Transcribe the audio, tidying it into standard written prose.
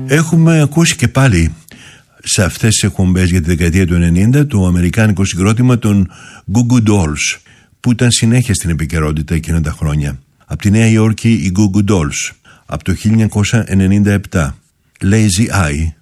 Έχουμε ακούσει και πάλι σε αυτές τις εκπομπές για τη δεκαετία του 90 το αμερικάνικο συγκρότημα των Goo Goo Dolls, που ήταν συνέχεια στην επικαιρότητα εκείνα τα χρόνια. Από τη Νέα Υόρκη οι Goo Goo Dolls, από το 1997, Lazy Eye.